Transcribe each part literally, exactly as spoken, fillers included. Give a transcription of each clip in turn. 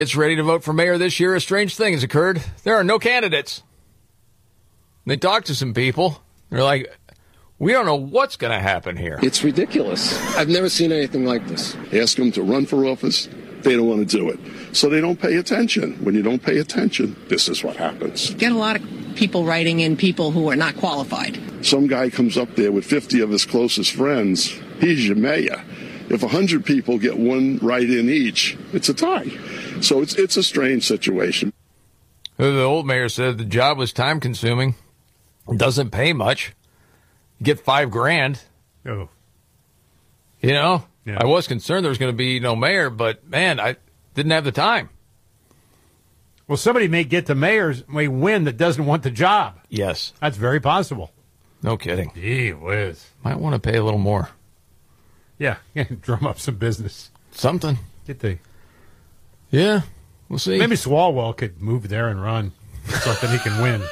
It's ready to vote for mayor this year. A strange thing has occurred. There are no candidates. They talked to some people. They're like, we don't know what's going to happen here. It's ridiculous. I've never seen anything like this. Ask them to run for office. They don't want to do it. So they don't pay attention. When you don't pay attention, this is what happens. Get a lot of people writing in people who are not qualified. Some guy comes up there with fifty of his closest friends. He's your mayor. If one hundred people get one write-in each, it's a tie. So it's it's a strange situation. The old mayor said the job was time-consuming. Doesn't pay much. You get five grand. Oh. You know? Yeah. I was concerned there was going to be no mayor, but, man, I didn't have the time. Well, somebody may get the mayor's, may win that doesn't want the job. Yes. That's very possible. No kidding. Gee whiz. Might want to pay a little more. Yeah, drum up some business. Something. Get the... Yeah, we'll see. Maybe Swalwell could move there and run. Something he can win.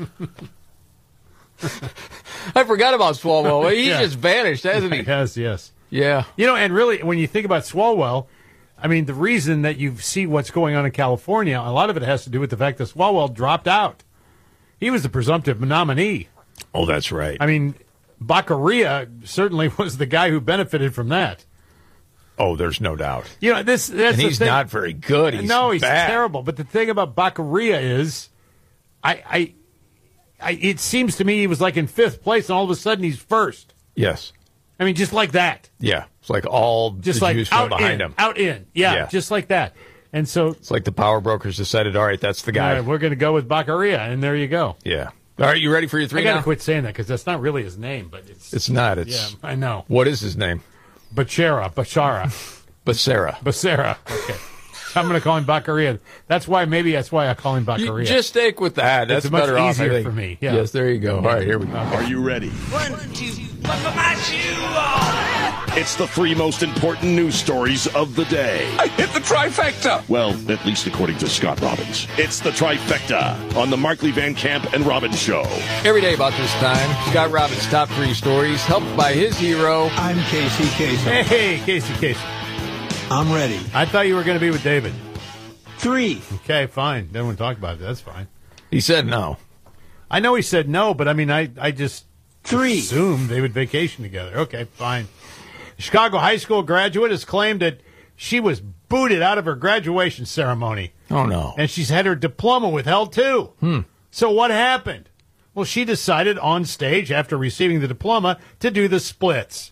I forgot about Swalwell. He's Yeah. just vanished, hasn't he? Yes, yes. Yeah. You know, and really, when you think about Swalwell, I mean, the reason that you see what's going on in California, a lot of it has to do with the fact that Swalwell dropped out. He was the presumptive nominee. Oh, that's right. I mean, Baccaria certainly was the guy who benefited from that. Oh, there's no doubt. You know, this that's and the he's thing. not very good. He's no, he's bad. terrible. But the thing about Baccaria is, I, I, I, it seems to me he was like in fifth place, and all of a sudden he's first. Yes. I mean, just like that. Yeah. It's like all Just the like juice fell out behind in, him. out in. Yeah, Yeah. just like that. And so It's like the power brokers decided, all right, that's the guy. all right, we're going to go with Baccaria, and there you go. Yeah. All right, you ready for your three I got to now? quit saying that because that's not really his name, but it's It's not. It's yeah, I know. What is his name? Bachara, Bachara, Becerra. Becerra. Okay, I'm going to call him Baccaria. That's why. Maybe that's why I call him You Baccaria. just stick with that. That's It's much better off, I easier think. for me, yeah. Yes, there you go. All right, here we go. Are you ready? One, two, buckle my shoe on. It's the three most important news stories of the day. I hit the trifecta. Well, at least according to Scott Robbins. It's the trifecta on the Markley Van Camp and Robbins Show. Every day about this time, Scott Robbins' top three stories, helped by his hero. I'm Casey Kasem. Hey, Casey, Casey. I'm ready. I thought you were going to be with David. Three. Okay, fine. Then we'll talk about it. That's fine. He said no. I know he said no, but I mean, I, I just Three. assumed they would vacation together. Okay, fine. Chicago high school graduate has claimed that she was booted out of her graduation ceremony. Oh, no. And she's had her diploma withheld, too. Hmm. So what happened? Well, she decided on stage after receiving the diploma to do the splits.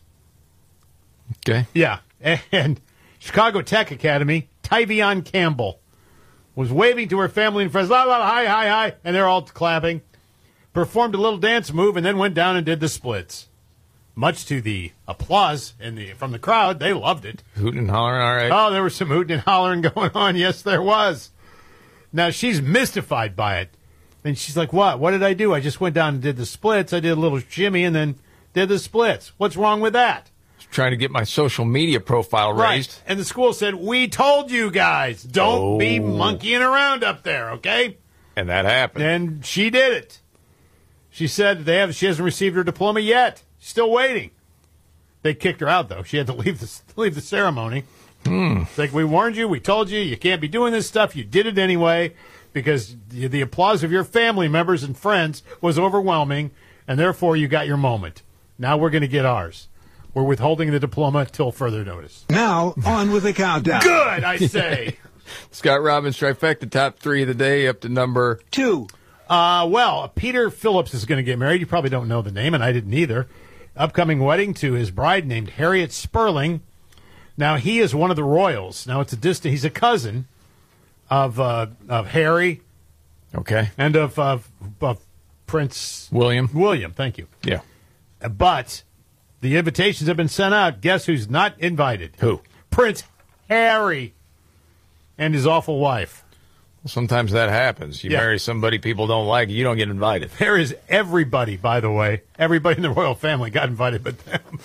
Okay. Yeah. And Chicago Tech Academy, Tyvion Campbell, was waving to her family and friends, la, la, la, hi, hi, hi, and they're all clapping, performed a little dance move, and then went down and did the splits. Much to the applause in the from the crowd, they loved it. Hooting and hollering, all right. Oh, there was some hooting and hollering going on. Yes, there was. Now, she's mystified by it. And she's like, what? What did I do? I just went down and did the splits. I did a little shimmy and then did the splits. What's wrong with that? Trying to get my social media profile raised. Right. And the school said, we told you guys, don't Oh. be monkeying around up there, okay? And that happened. And she did it. She said they have. She hasn't received her diploma yet. Still waiting. They kicked her out, though. She had to leave the, leave the ceremony. Hmm. It's like, we warned you. We told you. You can't be doing this stuff. You did it anyway because the, the applause of your family members and friends was overwhelming, and therefore you got your moment. Now we're going to get ours. We're withholding the diploma till further notice. Now, on with the countdown. Good, I say. Scott Robbins trifecta, top three of the day, up to number Two. Uh, well, Peter Phillips is going to get married. You probably don't know the name, and I didn't either. Upcoming wedding to his bride named Harriet Sperling. Now, he is one of the royals. Now, it's a distant. He's a cousin of uh, of Harry Okay. and of, of, of Prince William. William. Thank you. Yeah. But the invitations have been sent out. Guess who's not invited? Who? Prince Harry and his awful wife. Sometimes that happens. You Yeah. marry somebody people don't like, you don't get invited. There is everybody, by the way. Everybody in the royal family got invited but them.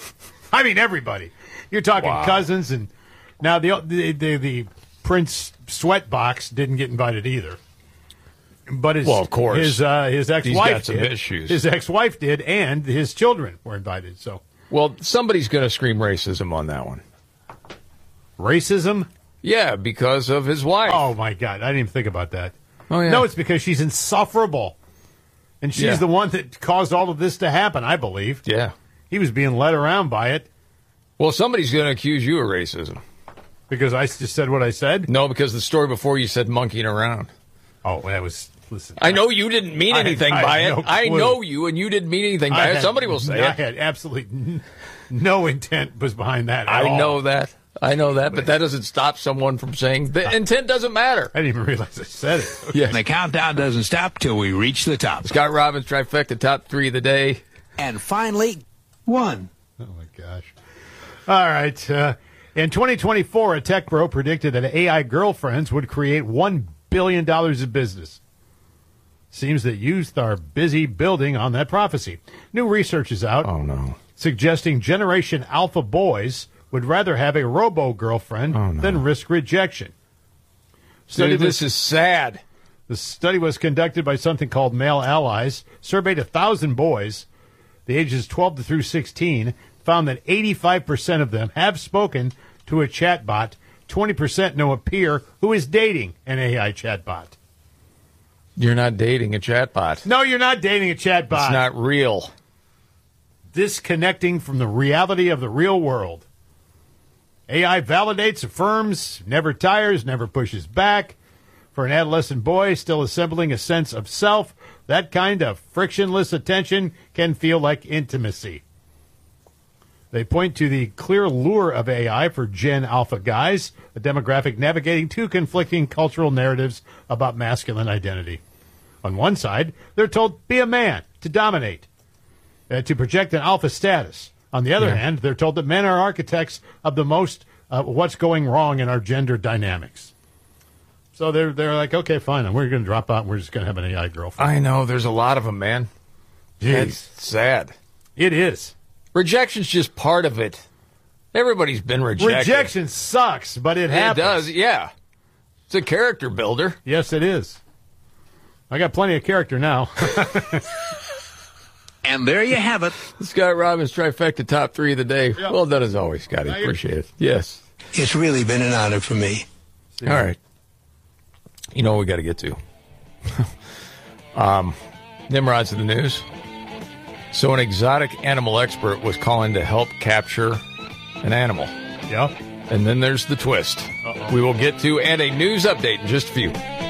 I mean, everybody. You're talking Wow. cousins, and now the, the the the Prince Sweatbox didn't get invited either. But his Well, of course. his uh, his ex-wife got some did. issues. His ex-wife did, and his children were invited. So Well, somebody's going to scream racism on that one. racism. Yeah, because of his wife. Oh, my God. I didn't even think about that. Oh, yeah. No, it's because she's insufferable. And she's Yeah. the one that caused all of this to happen, I believe. Yeah. He was being led around by it Well, somebody's going to accuse you of racism. because I just said what I said. No, because the story before you said monkeying around. Oh, that was, listen. I know you didn't mean I had- anything I had by it. no I clue. know you, and you didn't mean anything by I it. had- Somebody will say I it. had absolutely n- no intent was behind that at I all. know that. I know that, but that doesn't stop someone from saying the intent doesn't matter. I didn't even realize I said it. Yeah. And the countdown doesn't stop till we reach the top. Scott Robbins trifecta top three of the day. And finally, one. Oh, my gosh. All right. Uh, in twenty twenty-four, a tech bro predicted that A I girlfriends would create one billion dollars of business. Seems that youth are busy building on that prophecy. New research is out Oh no. suggesting Generation Alpha boys would rather have a robo-girlfriend Oh, no. than risk rejection. Study Dude, was- this is sad. The study was conducted by something called Male Allies, surveyed one thousand boys, the ages twelve to through sixteen, found that eighty-five percent of them have spoken to a chatbot, twenty percent know a peer who is dating an A I chatbot. You're not dating a chatbot. No, you're not dating a chatbot. It's not real. Disconnecting from the reality of the real world. A I validates, affirms, never tires, never pushes back. For an adolescent boy still assembling a sense of self, that kind of frictionless attention can feel like intimacy. They point to the clear lure of A I for Gen Alpha guys, a demographic navigating two conflicting cultural narratives about masculine identity. On one side, they're told, be a man, to dominate, uh, to project an alpha status. On the other Yeah. hand, they're told that men are architects of the most, uh, what's going wrong in our gender dynamics. So they're they're like, okay, fine, we're going to drop out and we're just going to have an A I girlfriend. I know. There's a lot of them, man. It's sad. It is. Rejection's just part of it. Everybody's been rejected. Rejection sucks, but it It happens. does, yeah. It's a character builder. Yes, it is. I got plenty of character now. And there you have it. Scott Robbins trifecta top three of the day. Yep. Well done as always, Scotty. Now you're- Appreciate it. Yes. It's really been an honor for me. All right. You know what we got to get to. um, Nimrod's in the news. So an exotic animal expert was calling to help capture an animal. Yeah. And then there's the twist. Uh-oh. We will get to and a news update in just a few.